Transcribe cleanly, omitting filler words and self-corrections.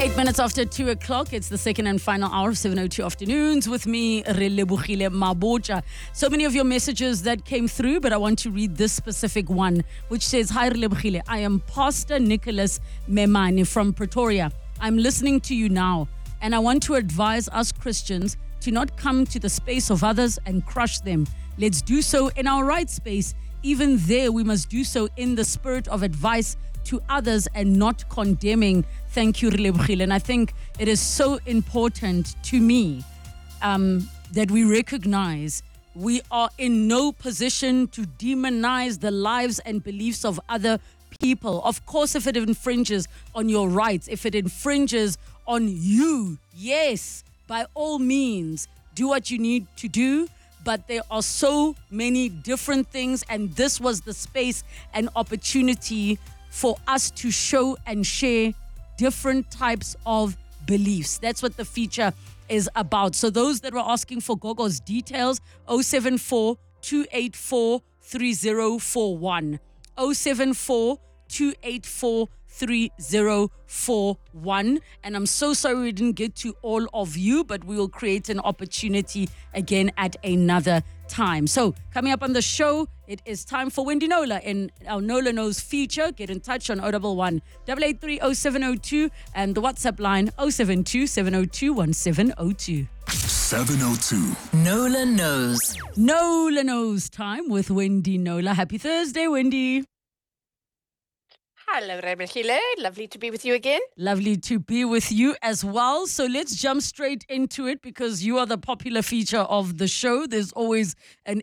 8 minutes after 2 o'clock, it's the second and final hour of 7:02 afternoons with me, Relebohile Mabocha. So many of your messages that came through, but I want to read this specific one, which says, Hi Relebohile, I am Pastor Nicholas Memani from Pretoria. I'm listening to you now, and I want to advise us Christians to not come to the space of others and crush them. Let's do so in our right space. Even there, we must do so in the spirit of advice to others and not condemning. Thank you, Relebohile. And I think it is so important to me that we recognize we are in no position to demonize the lives and beliefs of other people. Of course, if it infringes on your rights, if it infringes on you, yes, by all means, do what you need to do. But there are so many different things, and this was the space and opportunity for us to show and share different types of beliefs. That's what the feature is about. So those that were asking for Gogo's details, 074 284 3041. 074 284 3041. And I'm so sorry we didn't get to all of you, but we will create an opportunity again at another time. So coming up on the show, it is time for Wendy Nola in our Nola Knows feature. Get in touch on 011 883 0702 and the WhatsApp line 072 702 1702. 702. Nola Knows. Nola Knows time with Wendy Nola. Happy Thursday, Wendy. Hello, Relebohile. Lovely to be with you again. Lovely to be with you as well. So let's jump straight into it because you are the popular feature of the show. There's always an